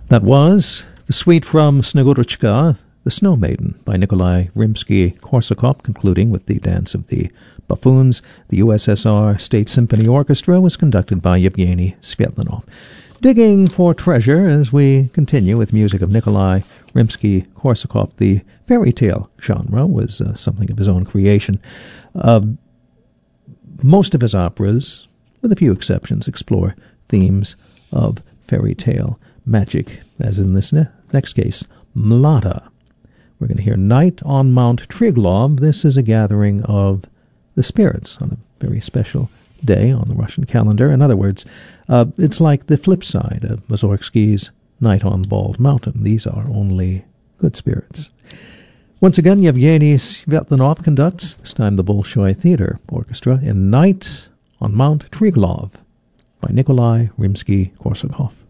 That was the suite from Snegurочка, The Snow Maiden, by Nikolai Rimsky-Korsakov, concluding with the Dance of the Buffoons. The USSR State Symphony Orchestra was conducted by Yevgeny Svetlanov. Digging for treasure as we continue with music of Nikolai Rimsky-Korsakov. The fairy tale genre was something of his own creation. Most of his operas, with a few exceptions, explore themes of fairy tale magic, as in this next case, Mlada. We're going to hear Night on Mount Triglav. This is a gathering of the spirits on a very special day on the Russian calendar. In other words, it's like the flip side of Mussorgsky's Night on Bald Mountain. These are only good spirits. Once again, Yevgeny Svetlanov conducts, this time the Bolshoi Theater Orchestra, in Night on Mount Triglav by Nikolai Rimsky-Korsakov.